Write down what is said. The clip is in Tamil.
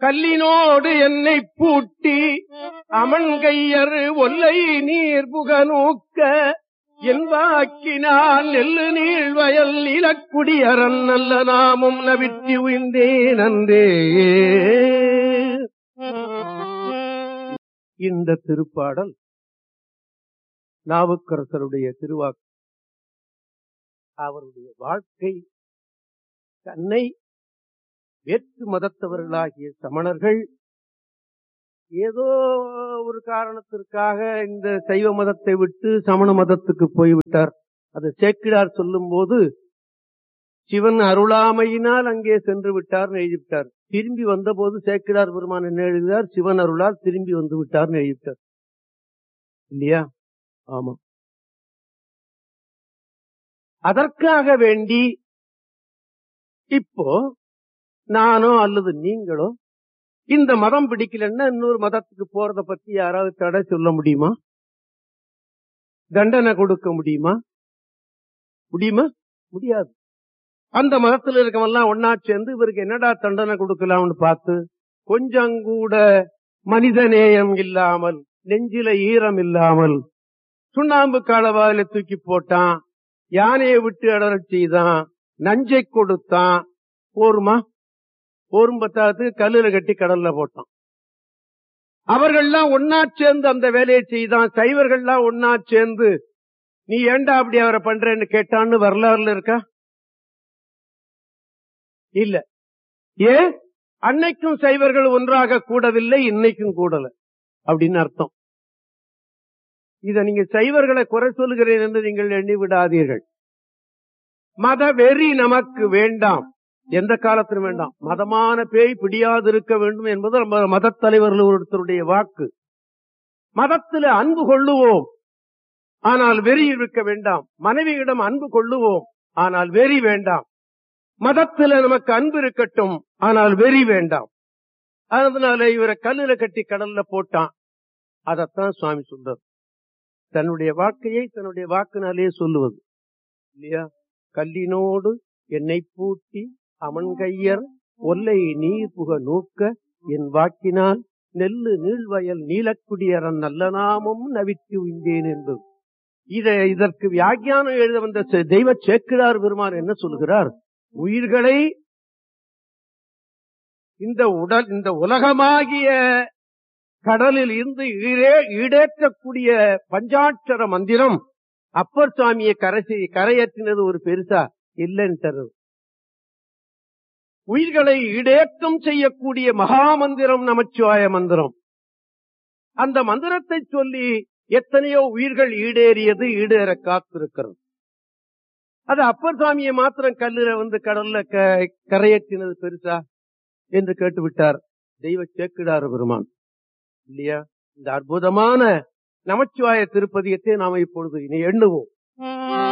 கல்லினோடு என்னை பூட்டி அமன்கையர் ஒல்லை நீர் புக நோக்க என் வாக்கினால் நெல்லு நீள் வயல் இலக்குடியரன் நல்ல நாமும் நவிற்றி உய்ந்தேன் அன்றே. இந்த திருப்பாடல் நாவுக்கரசருடைய திருவாக்கு. அவருடைய வாழ்க்கை தன்னை வேற்று மதத்தவர்களாகிய சமணர்கள் ஏதோ ஒரு காரணத்திற்காக இந்த சைவ மதத்தை விட்டு சமண மதத்துக்கு போய்விட்டார். அது சேக்கிழார் சொல்லும் போது சிவன் அருளாமையினால் அங்கே சென்று விட்டார் எழுதிவிட்டார். திரும்பி வந்த போது சேக்கிழார் பெருமான் என்ன எழுதினார்? சிவன் அருளால் திரும்பி வந்து விட்டார் எழுதிவிட்டார் இல்லையா? ஆமா. அதற்காக வேண்டி இப்போ நானோ அல்லது நீங்களோ இந்த மதம் பிடிக்கலன்னா இன்னொரு மதத்துக்கு போறத பத்தி யாராவது தடை சொல்ல முடியுமா? தண்டனை கொடுக்க முடியுமா? முடியாது. அந்த மதத்தில் இருக்கவெல்லாம் ஒன்னா சேர்ந்து இவருக்கு என்னடா தண்டனை கொடுக்கலாம்னு பார்த்து கொஞ்சம் கூட மனிதநேயம் இல்லாமல், நெஞ்சில ஈரம் இல்லாமல் சுண்ணாம்பு காலவாயில தூக்கி போட்டான், யானையை விட்டு அடரச் செய்தான், நஞ்சை கொடுத்தான். போரும் பத்தாது கல்லுல கட்டி கடல்ல போட்டான். அவர்கள்லாம் ஒன்னா சேர்ந்து அந்த வேலையை செய்தான். சைவர்கள்லாம் ஒன்னா சேர்ந்து நீ ஏண்டா அப்படி அவரை பண்றேன்னு கேட்டான்னு வரலாறுல இருக்கா? இல்ல. ஏன்? அன்னைக்கும் சைவர்கள் ஒன்றாக கூடவில்லை, இன்னைக்கும் கூடல அப்படின்னு அர்த்தம். இத நீங்க சைவர்களை குறை சொல்லுகிறேன் என்று நீங்கள் எண்ணி விடாதீர்கள். மத வெறி நமக்கு வேண்டாம், எந்த காலத்திலும் வேண்டாம். மதமான பேய் பிடியாது இருக்க வேண்டும் என்பது மத தலைவர்கள் ஒருத்தருடைய வாக்கு. மதத்தில் அன்பு கொள்ளுவோம், ஆனால் வெறி இருக்க வேண்டாம். மனைவியிடம் அன்பு கொள்ளுவோம், ஆனால் வெறி வேண்டாம். மதத்தில் நமக்கு அன்பு இருக்கட்டும், ஆனால் வெறி வேண்டாம். அதனால இவரை கல்லுல கட்டி கடல்ல போட்டான். அதத்தான் சுவாமி சொல்றார். தன்னுடைய வாழ்க்கையை தன்னுடைய வாக்குனாலே சொல்லுவது இல்லையா? கல்லினோடு என்னை பூட்டி அமன்கையர் ஒல்லை நீர் புக நோக்க என் வாக்கினால் நெல்லு நீள்வயல் நீலக்குடியரன் நல்ல நாமும் நவித்து உய்ந்தேன் என்பது. இதற்கு வியாக்கியானம் எழுத வந்த தெய்வ சேக்கிழார் பெருமான் என்ன சொல்கிறார்? உயிர்களை இந்த உலகமாகிய கடலில் இருந்து ஈடேற்றக்கூடிய பஞ்சாட்சர மந்திரம் அப்பர் சுவாமியை கரையேற்றினது ஒரு பெருசா இல்லைன்னு. உயிர்களை ஈடேற்றம் செய்யக்கூடிய மகா மந்திரம் நமச்சிவாய மந்திரம். அந்த மந்திரத்தை சொல்லி எத்தனையோ உயிர்கள் ஈடேறியது, ஈடேற காத்திருக்கிறது. அது அப்பர் சுவாமியை மாத்திரம் கல்லுல வந்து கடல்ல கரையேற்றினது பெருசா என்று கேட்டுவிட்டார் தெய்வ சேக்கிழார் பெருமான் இல்லையா? இந்த அற்புதமான நமச்சிவாய திருப்பதியத்தை நாம இப்பொழுது இனி எண்ணுவோம்.